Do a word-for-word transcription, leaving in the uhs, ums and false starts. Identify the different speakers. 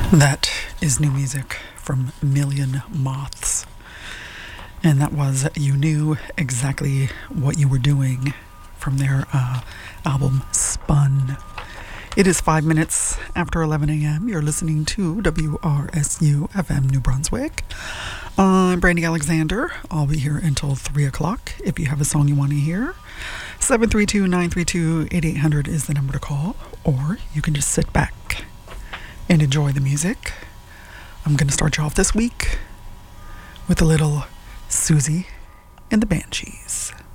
Speaker 1: That is new music from Million Moths. And that was You Knew Exactly What You Were Doing from their uh, album Spun. It is five minutes after eleven a.m. You're listening to W R S U F M New Brunswick. I'm Brandy Alexander. I'll be here until three o'clock. If you have a song you want to hear, seven three two, nine three two, eight eight hundred is the number to call. Or you can just sit back and enjoy the music. I'm going to start you off this week with a little Susie and the Banshees.